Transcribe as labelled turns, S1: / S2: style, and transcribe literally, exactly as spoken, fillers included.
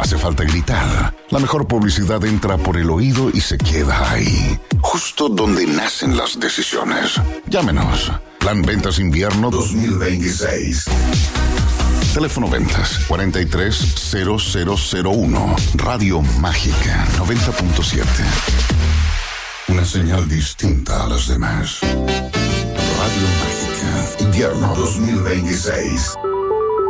S1: hace falta gritar. La mejor publicidad entra por el oído y se queda ahí, justo donde nacen las decisiones. Llámenos. Plan Ventas Invierno dos mil veintiséis. Teléfono Ventas cuarenta y tres cero cero cero uno. Radio Mágica noventa punto siete. Una señal distinta a las demás. Radio Mágica Invierno dos mil veintiséis.